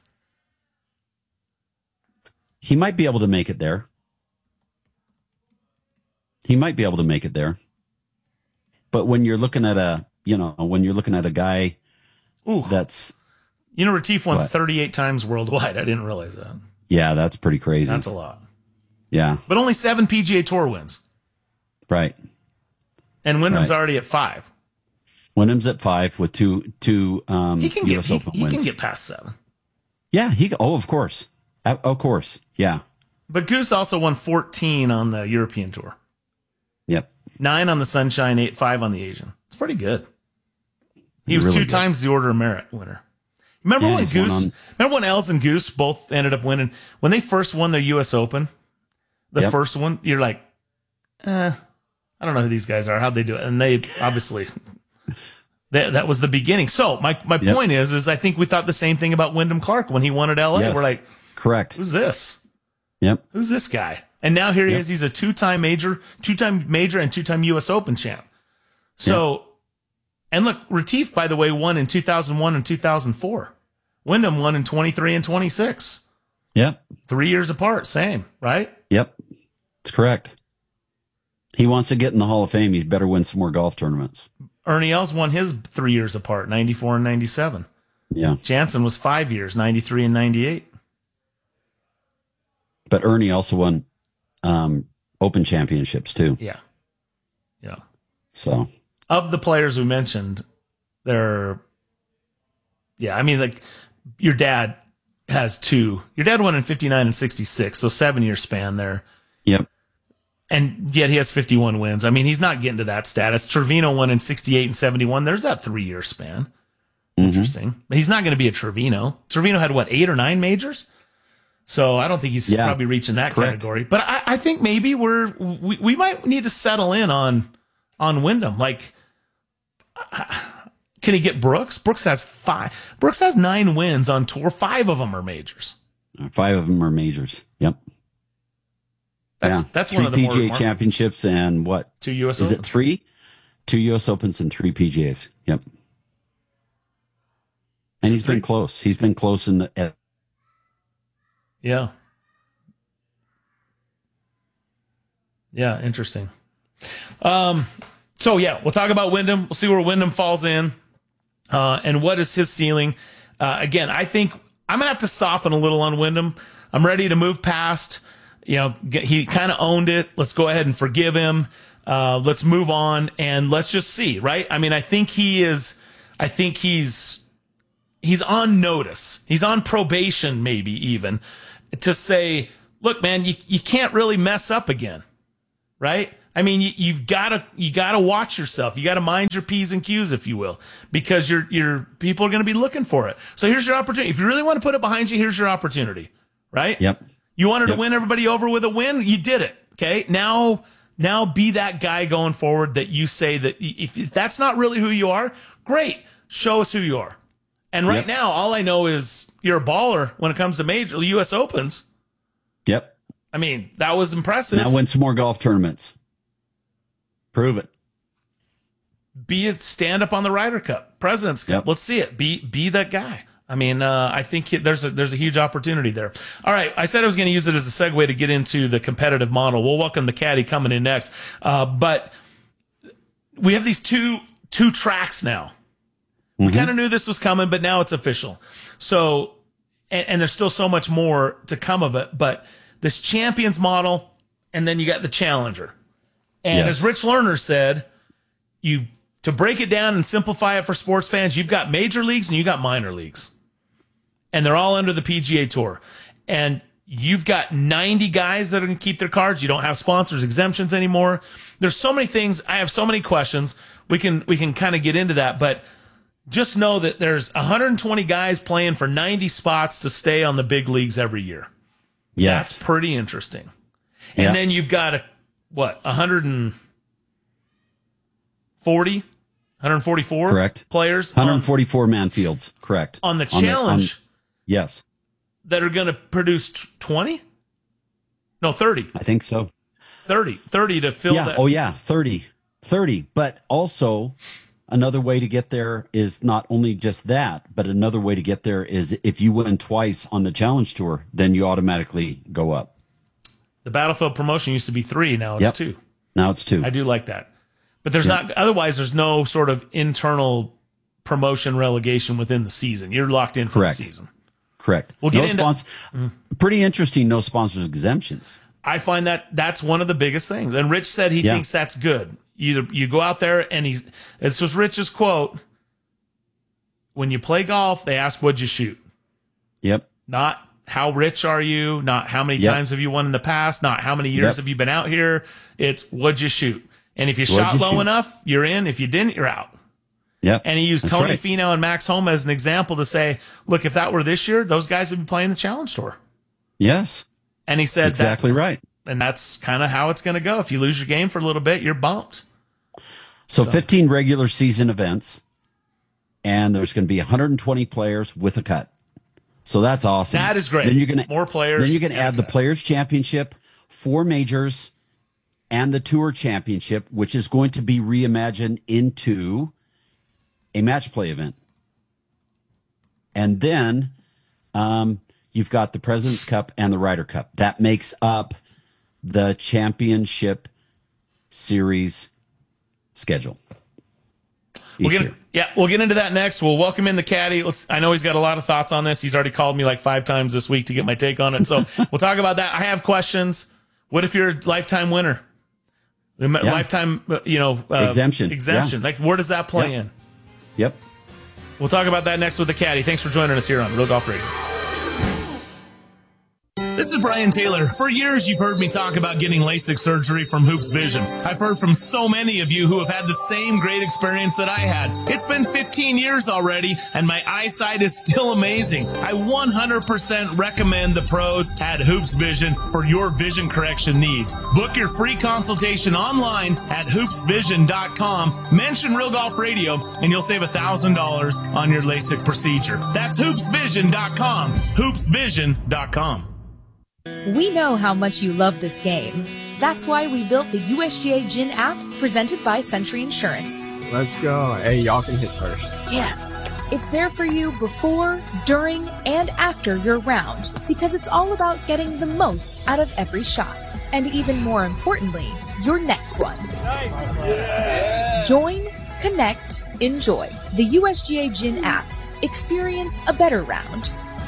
He might be able to make it there. But when you're looking at a guy that's... Retief won 38 times worldwide. I didn't realize that. Yeah, that's pretty crazy. That's a lot. Yeah. But only 7 PGA Tour wins. Right. And Wyndham's already at 5. Wyndham's at 5 with two US Open wins. He can get past 7. Yeah, of course. Of course. Yeah. But Goose also won 14 on the European Tour. Yep. 9 on the Sunshine, 5 on the Asian. It's pretty good. He was really 2 times the Order of Merit winner. Remember when Els and Goose both ended up winning? When they first won their U.S. Open, first one, you're like, I don't know who these guys are. How'd they do it? And they obviously, that was the beginning. So my point is I think we thought the same thing about Wyndham Clark when he won at L.A. Yes. We're like, correct. Who's this? Yep. Who's this guy? And now here he is. He's a 2-time major and 2-time U.S. Open champ. So, and look, Retief, by the way, won in 2001 and 2004. Wyndham won in 23 and 26. Yep. 3 years apart. Same, right? Yep. It's correct. He wants to get in the Hall of Fame. He better win some more golf tournaments. Ernie Els won his 3 years apart, 94 and 97. Yeah. Jansen was 5 years, 93 and 98. But Ernie also won Open championships too. Yeah. Yeah. So of the players we mentioned, like your dad has 2. Your dad won in 59 and 66, so 7-year span there. Yep. And yet he has 51 wins. I mean, he's not getting to that status. Trevino won in 68 and 71. There's that 3-year span. Interesting. But he's not going to be a Trevino. Trevino had 8 or 9 majors? So I don't think he's probably reaching that category. But I think maybe we might need to settle in on Wyndham. Like, Can he get Brooks? Brooks has 5. Brooks has 9 wins on tour. 5 of them are majors. 5 of them are majors. Yep. That's one of the PGA more championships and what? 2 U.S. Is Opens. it 3? 2 U.S. Opens and 3 PGAs. Yep. And he's been close. He's been close in the. Yeah. Yeah, interesting. So yeah, we'll talk about Wyndham. We'll see where Wyndham falls in, and what is his ceiling. Again, I think I'm gonna have to soften a little on Wyndham. I'm ready to move past. He kind of owned it. Let's go ahead and forgive him. Let's move on and let's just see. Right? I mean, I think he's on notice. He's on probation, maybe even, to say, look, man, you can't really mess up again. Right? I mean, you gotta watch yourself. You gotta mind your P's and Q's, if you will, because your people are going to be looking for it. So here's your opportunity. If you really want to put it behind you, here's your opportunity. Right? Yep. You wanted to win everybody over with a win. You did it. Okay. Now be that guy going forward that you say that if that's not really who you are, great. Show us who you are. And right now, all I know is you're a baller when it comes to major U.S. Opens. Yep. I mean, that was impressive. Now win some more golf tournaments. Prove it. Stand up on the Ryder Cup, President's Cup. Yep. Let's see it. Be that guy. I mean, I think there's a huge opportunity there. All right, I said I was going to use it as a segue to get into the competitive model. We'll welcome the caddy coming in next, but we have these two tracks now. We kind of knew this was coming, but now it's official. So, and there's still so much more to come of it, but this Champions model, and then you got the Challenger. And as Rich Lerner said, to break it down and simplify it for sports fans, you've got major leagues and you got minor leagues. And they're all under the PGA Tour. And you've got 90 guys that are going to keep their cards. You don't have sponsors exemptions anymore. There's so many things. I have so many questions. We can kind of get into that, but just know that there's 120 guys playing for 90 spots to stay on the big leagues every year. Yes. That's pretty interesting. And then you've got 144 correct players, 144 man fields, correct, on the Challenge. Yes, that are going to produce 20, no 30. I think so. 30 to fill that. Oh yeah, 30. But also another way to get there is not only just that, but another way to get there is if you win twice on the Challenge Tour, then you automatically go up. The Battlefield promotion used to be 3, now it's 2. Now it's 2. I do like that. But there's otherwise there's no sort of internal promotion relegation within the season. You're locked in for the season. Correct. We'll get into pretty interesting, no sponsors exemptions. I find that's one of the biggest things. And Rich said he thinks that's good. You go out there and it's just Rich's quote. When you play golf, they ask, what'd you shoot? Yep. Not how rich are you? Not how many times have you won in the past? Not how many years have you been out here? It's what'd you shoot? And if you shot low enough, you're in. If you didn't, you're out. Yep. And he used Tony Finau and Max Homa as an example to say, look, if that were this year, those guys would be playing the Challenge Tour. Yes. And he said that's exactly right. And that's kind of how it's going to go. If you lose your game for a little bit, you're bumped. So 15 regular season events, and there's going to be 120 players with a cut. So that's awesome. That is great. Then you're going more players. Then you can add the Players Championship, 4 majors, and the Tour Championship, which is going to be reimagined into a match play event. And then you've got the President's Cup and the Ryder Cup. That makes up the Championship Series schedule. We'll get into that next. We'll welcome in the caddy. I know he's got a lot of thoughts on this. He's already called me like 5 times this week to get my take on it. So we'll talk about that. I have questions. What if you're a lifetime winner? Lifetime, exemption. Yeah. Like, where does that play in? Yep. We'll talk about that next with the caddy. Thanks for joining us here on Real Golf Radio. This is Brian Taylor. For years, you've heard me talk about getting LASIK surgery from Hoops Vision. I've heard from so many of you who have had the same great experience that I had. It's been 15 years already, and my eyesight is still amazing. I 100% recommend the pros at Hoops Vision for your vision correction needs. Book your free consultation online at hoopsvision.com. Mention Real Golf Radio, and you'll save $1,000 on your LASIK procedure. That's hoopsvision.com. hoopsvision.com. We know how much you love this game. That's why we built the USGA Gin app presented by Century Insurance. Let's go. Hey, y'all can hit first. Yes. It's there for you before, during, and after your round because it's all about getting the most out of every shot. And even more importantly, your next one. Nice. Yeah. Join, connect, enjoy. The USGA Gin app. Experience a better round.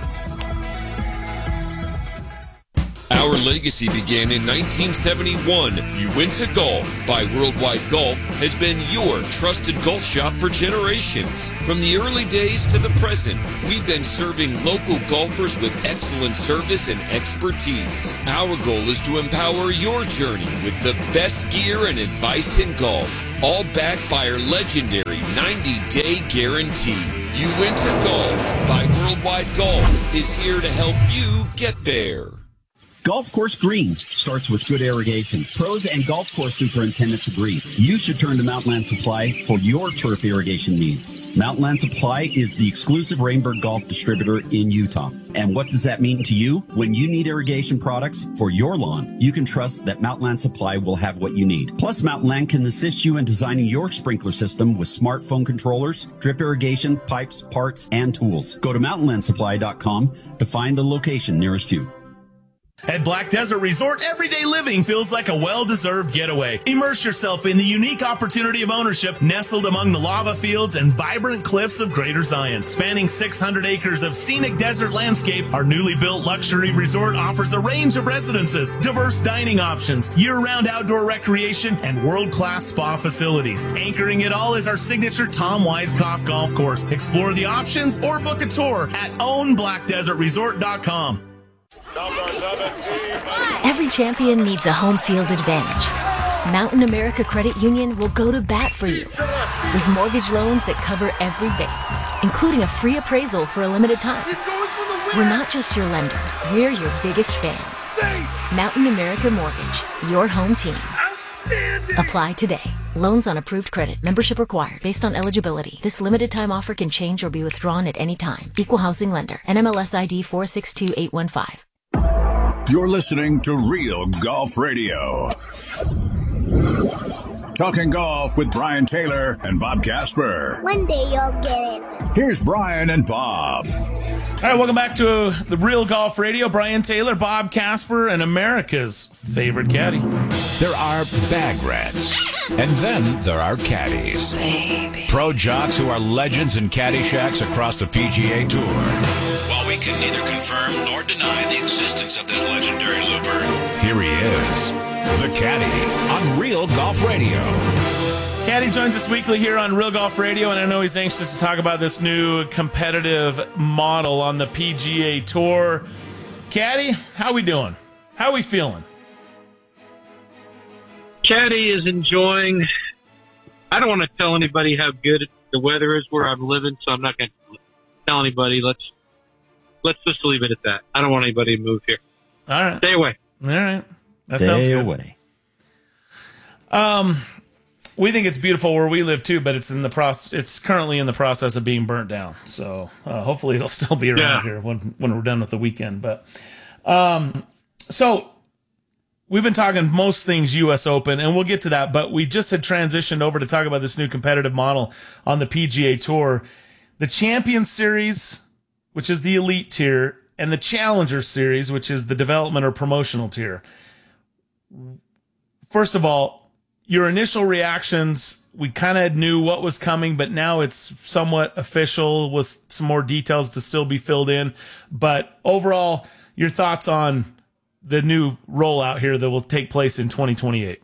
Our legacy began in 1971. Uinta Golf by Worldwide Golf has been your trusted golf shop for generations. From the early days to the present, we've been serving local golfers with excellent service and expertise. Our goal is to empower your journey with the best gear and advice in golf, all backed by our legendary 90-day guarantee. Uinta Golf by Worldwide Golf is here to help you get there. Golf course greens starts with good irrigation. Pros and golf course superintendents agree. You should turn to Mountainland Supply for your turf irrigation needs. Mountainland Supply is the exclusive Rainbird Golf distributor in Utah. And what does that mean to you? When you need irrigation products for your lawn, you can trust that Mountainland Supply will have what you need. Plus, Mountainland can assist you in designing your sprinkler system with smartphone controllers, drip irrigation, pipes, parts, and tools. Go to mountainlandsupply.com to find the location nearest you. At Black Desert Resort, everyday living feels like a well-deserved getaway. Immerse yourself in the unique opportunity of ownership nestled among the lava fields and vibrant cliffs of Greater Zion. Spanning 600 acres of scenic desert landscape, our newly built luxury resort offers a range of residences, diverse dining options, year-round outdoor recreation, and world-class spa facilities. Anchoring it all is our signature Tom Weiskopf golf course. Explore the options or book a tour at ownblackdesertresort.com. Every champion needs a home field advantage. Mountain America Credit Union will go to bat for you with mortgage loans that cover every base, including a free appraisal for a limited time. We're not just your lender, we're your biggest fans. Mountain America Mortgage, your home team. Apply today. Loans on approved credit. Membership required. Based on eligibility. This limited time offer can change or be withdrawn at any time. Equal housing lender. NMLS ID 462815. You're listening to Real Golf Radio. Talking golf with Brian Taylor and Bob Casper. One day you'll get it. Here's Brian and Bob. All right, welcome back to the Real Golf Radio. Brian Taylor, Bob Casper, and America's favorite caddy. There are bag rats, and then there are caddies. Baby. Pro jocks who are legends in caddy shacks across the PGA Tour. While we can neither confirm nor deny the existence of this legendary looper, here he is, the Caddy, on Real Golf Radio. Caddy joins us weekly here on Real Golf Radio, and I know he's anxious to talk about this new competitive model on the PGA Tour. Caddy, how we doing? How we feeling? Caddy is enjoying. I don't want to tell anybody how good the weather is where I'm living, so I'm not going to tell anybody. Let's just leave it at that. I don't want anybody to move here. All right. Stay away. All right. That sounds good. Away. We think it's beautiful where we live too, but it's in the process. It's currently in the process of being burnt down. So hopefully it'll still be around here when we're done with the weekend. But so we've been talking most things U.S. Open, and we'll get to that. But we just had transitioned over to talk about this new competitive model on the PGA Tour, the Champions Series, which is the elite tier, and the Challenger Series, which is the development or promotional tier. First of all, your initial reactions, we kind of knew what was coming, but now it's somewhat official with some more details to still be filled in. But overall, your thoughts on the new rollout here that will take place in 2028?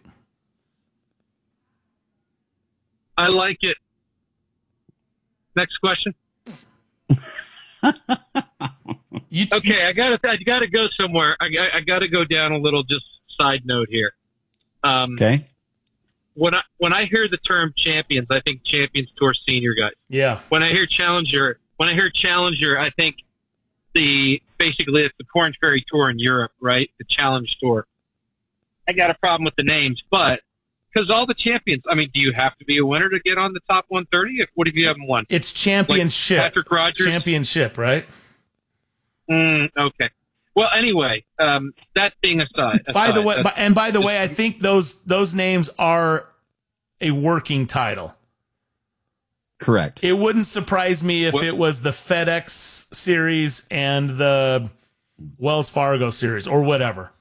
I like it. Next question. Okay, I gotta go somewhere. I gotta go down a little. Just side note here. Okay. When I hear the term champions, I think Champions Tour senior guys. Yeah. When I hear challenger, I think basically it's the Corn Ferry Tour in Europe, right? The Challenge Tour. I got a problem with the names, but because all the champions. I mean, do you have to be a winner to get on the top 130? What if you haven't won? It's championship. Like Patrick Rogers. Championship, right? Okay. Well, anyway, that being aside. By the way, I think those names are a working title. Correct. It wouldn't surprise me if it was the FedEx Series and the Wells Fargo Series or whatever.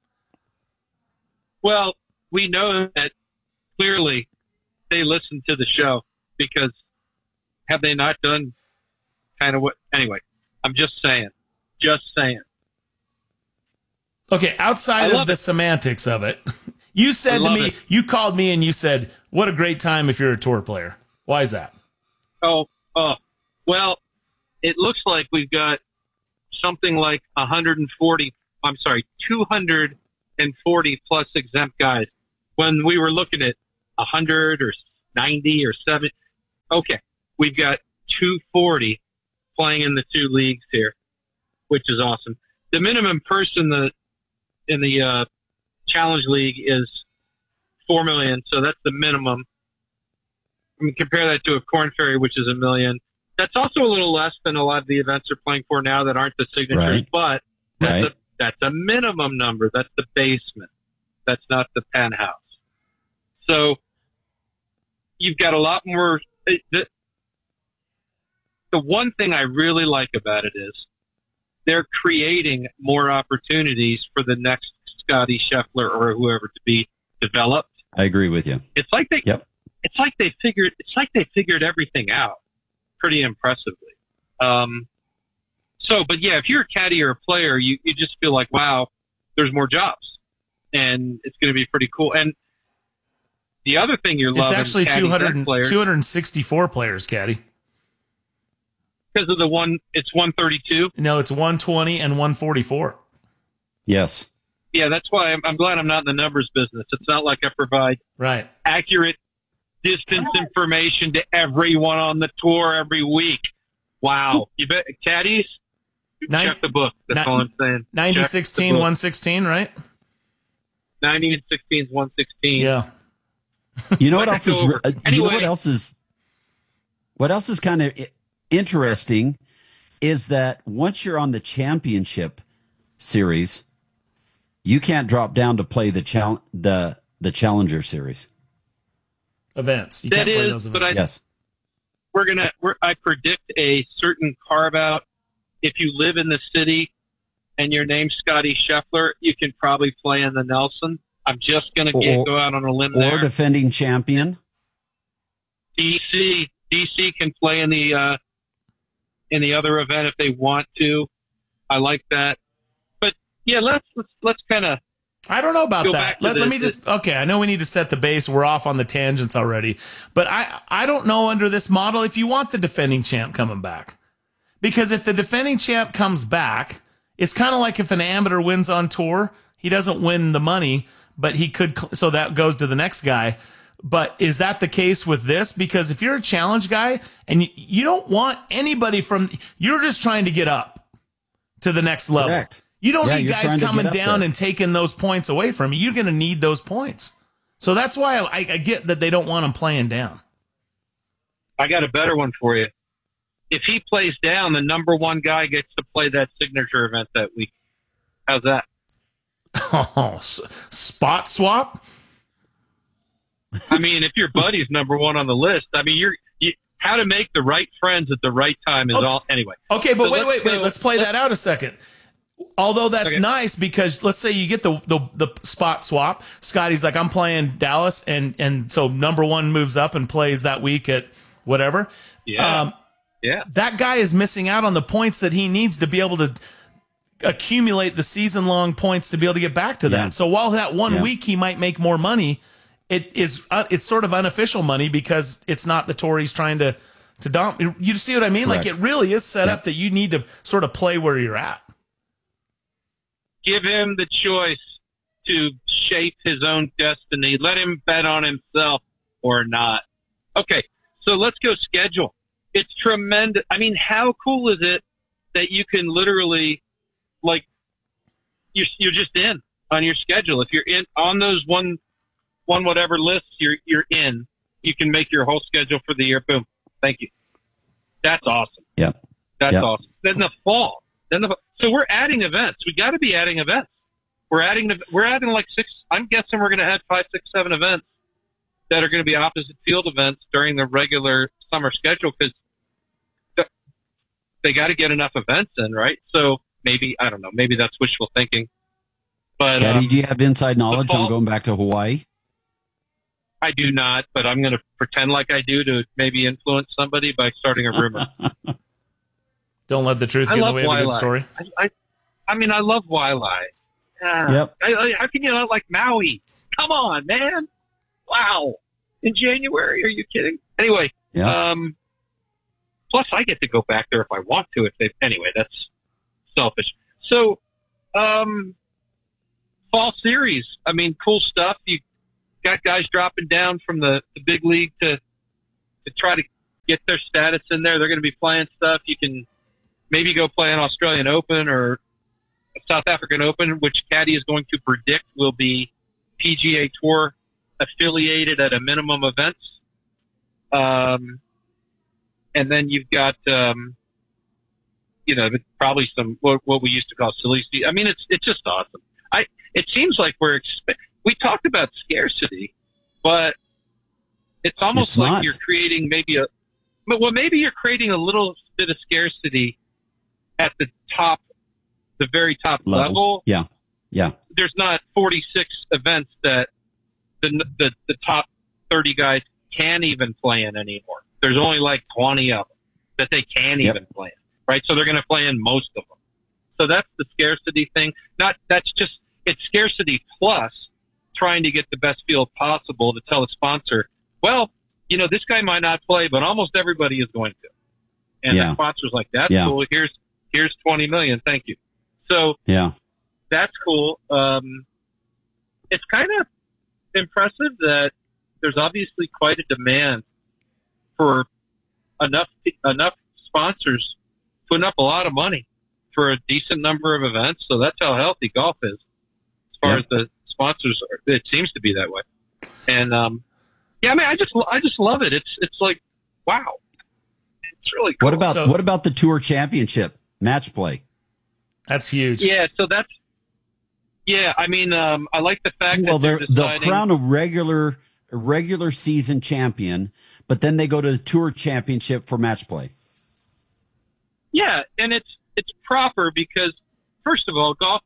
Well, we know that clearly they listen to the show, because have they not done kind of what? Anyway, I'm just saying. Okay, outside of the semantics of it, you said to me, you called me and you said, what a great time if you're a tour player. Why is that? Oh, well, it looks like we've got something like 240 plus exempt guys. When we were looking at 100 or 90 or 70, okay, we've got 240 playing in the two leagues here, which is awesome. The minimum purse in the Challenge League is $4 million, so that's the minimum. I mean, compare that to a Corn Ferry, which is $1 million. That's also a little less than a lot of the events are playing for now that aren't the signatures, but that's a minimum number. That's the basement. That's not the penthouse. So you've got a lot more. The one thing I really like about it is they're creating more opportunities for the next Scotty Scheffler or whoever to be developed. I agree with you. It's like they figured everything out pretty impressively. But yeah, if you're a caddy or a player, you just feel like, wow, there's more jobs, and it's going to be pretty cool. And the other thing you're loving, it's actually 264 players, caddy. Because of it's 132. No, it's 120 and 144. Yes. Yeah, that's why I'm glad I'm not in the numbers business. It's not like I provide accurate distance information to everyone on the tour every week. Wow. You bet caddies, check the book. That's all I'm saying. 90, 16, 116, right? 90 and 16 is 116. Yeah. You know what else is what else is kind of interesting is that once you're on the championship series, you can't drop down to play the Challenger Series events. You that can't play is, those but events. I predict a certain carve out. If you live in the city and your name's Scotty Scheffler, you can probably play in the Nelson. I'm just going to go out on a limb there. Or defending champion. DC can play in the other event if they want to. I like that. But yeah, let's kind of. I don't know about that. Let me just. Okay, I know we need to set the base. We're off on the tangents already, but I don't know under this model if you want the defending champ coming back, because if the defending champ comes back, it's kind of like if an amateur wins on tour, he doesn't win the money, but he could. So that goes to the next guy. But is that the case with this? Because if you're a challenge guy and you don't want anybody you're just trying to get up to the next level. Correct. You don't need guys coming down and taking those points away from you. You're going to need those points. So that's why I get that they don't want him playing down. I got a better one for you. If he plays down, the number one guy gets to play that signature event that week. How's that? Oh, spot swap? I mean, if your buddy's number one on the list, I mean, how to make the right friends at the right time is all. Anyway. Okay, but so wait. Let's play that out a second. Although that's nice, because let's say you get the spot swap. Scotty's like, I'm playing Dallas, and so number one moves up and plays that week at whatever. Yeah. That guy is missing out on the points that he needs to be able to accumulate the season-long points to be able to get back to that. So while that one week he might make more money, it's sort of unofficial money because it's not the tour he's trying to dominate. You see what I mean? Correct. Like, it really is set up that you need to sort of play where you're at. Give him the choice to shape his own destiny. Let him bet on himself or not. Okay, so let's go schedule. It's tremendous. I mean, how cool is it that you can literally, like, you're just in on your schedule. If you're in on those one whatever lists, you're in. You can make your whole schedule for the year. Boom. Thank you. That's awesome. Yeah. That's awesome. Then the fall. So we're adding events. We got to be adding events. We're adding like 6. I'm guessing we're going to add 5, 6, 7 events that are going to be opposite field events during the regular summer schedule because they got to get enough events in, right? So maybe, I don't know, maybe that's wishful thinking. But Caddy, do you have inside knowledge on going back to Hawaii? I do not, but I'm going to pretend like I do to maybe influence somebody by starting a rumor. Don't let the truth get in the way of a good story. I mean, I love Waialae. Yep. How can you not like Maui? Come on, man. Wow. In January? Are you kidding? Anyway, plus I get to go back there if I want to. Anyway, that's selfish. So, fall series. I mean, cool stuff. You got guys dropping down from the big league to try to get their status in there. They're going to be playing stuff. You can maybe go play an Australian Open or a South African Open, which Caddy is going to predict will be PGA Tour affiliated at a minimum events. And then you've got, probably some, what we used to call silly. I mean, it's just awesome. It seems like we talked about scarcity, but it's almost like you're creating maybe you're creating a little bit of scarcity at the top, the very top level. Yeah. Yeah. There's not 46 events that the top 30 guys can even play in anymore. There's only like 20 of them that they can even play in, right? So they're going to play in most of them. So that's the scarcity thing. It's scarcity plus trying to get the best field possible to tell the sponsor, well, this guy might not play, but almost everybody is going to. And the sponsor's like, that's cool. Here's 20 million. Thank you. So that's cool. It's kind of impressive that there's obviously quite a demand for enough sponsors putting up a lot of money for a decent number of events. So that's how healthy golf is as far as the sponsors are. It seems to be that way. And, I mean, I just love it. It's like, wow. It's really cool. What about the Tour Championship match play? That's huge. Yeah. So I mean, I like the fact that they'll crown a regular season champion, but then they go to the Tour Championship for match play. Yeah, and it's proper because, first of all, golf,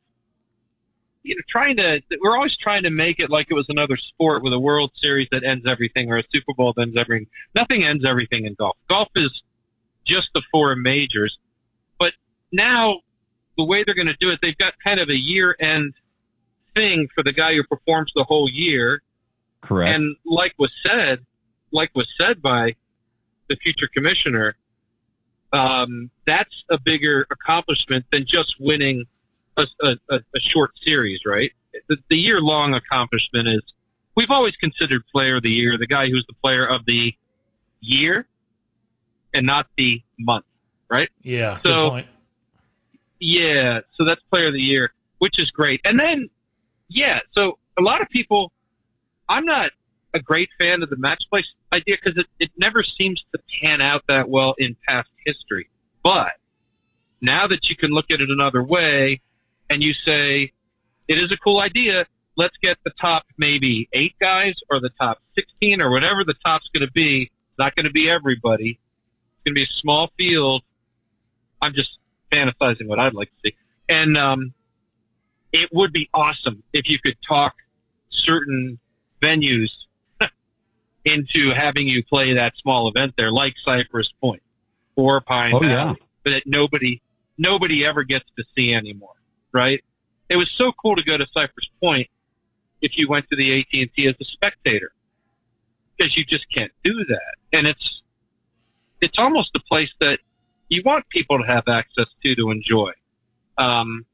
we're always trying to make it like it was another sport with a World Series that ends everything or a Super Bowl that ends everything. Nothing ends everything in golf. Golf is just the 4 majors. But now the way they're going to do it, they've got kind of a year-end thing for the guy who performs the whole year. Correct. And like was said by the future commissioner, that's a bigger accomplishment than just winning a short series, right? The year-long accomplishment is, we've always considered player of the year the guy who's the player of the year and not the month, right? Yeah, so, good point. Yeah, so that's player of the year, which is great. And then, so a lot of people, I'm not a great fan of the match play idea because it never seems to pan out that well in past history. But now that you can look at it another way and you say, it is a cool idea, let's get the top maybe 8 guys or the top 16 or whatever the top's going to be. It's not going to be everybody. It's going to be a small field. I'm just fantasizing what I'd like to see. And it would be awesome if you could talk certain venues into having you play that small event there, like Cypress Point or Pine Valley, but nobody ever gets to see anymore, right? It was so cool to go to Cypress Point if you went to the AT&T as a spectator, because you just can't do that. And it's almost a place that you want people to have access to enjoy.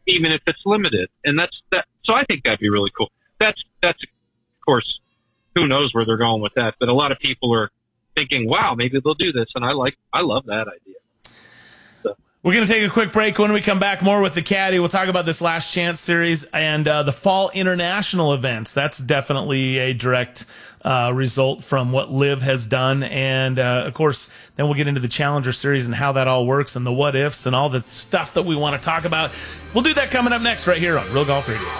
even if it's limited. And that's that. So I think that'd be really cool. That's of course, who knows where they're going with that. But a lot of people are thinking, wow, maybe they'll do this. And I love that idea. We're going to take a quick break. When we come back, more with the Caddy. We'll talk about this Last Chance series and the fall international events. That's definitely a direct result from what Liv has done. And, of course, then we'll get into the Challenger series and how that all works and the what ifs and all the stuff that we want to talk about. We'll do that coming up next right here on Real Golf Radio.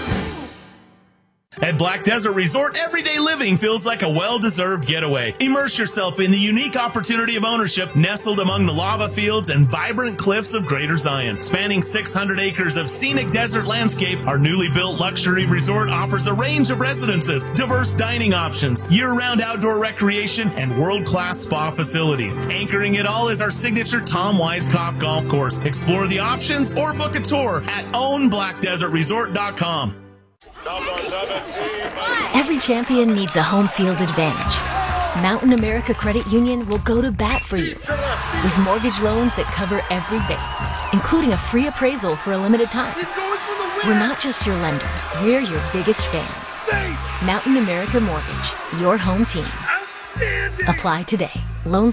At Black Desert Resort, everyday living feels like a well-deserved getaway. Immerse yourself in the unique opportunity of ownership nestled among the lava fields and vibrant cliffs of Greater Zion. Spanning 600 acres of scenic desert landscape, our newly built luxury resort offers a range of residences, diverse dining options, year-round outdoor recreation, and world-class spa facilities. Anchoring it all is our signature Tom Weiskopf golf course. Explore the options or book a tour at ownblackdesertresort.com. Every champion needs a home field advantage. Mountain America Credit Union will go to bat for you with mortgage loans that cover every base, including a free appraisal for a limited time. We're not just your lender, we're your biggest fans. Mountain America Mortgage, your home team. Apply today. Loan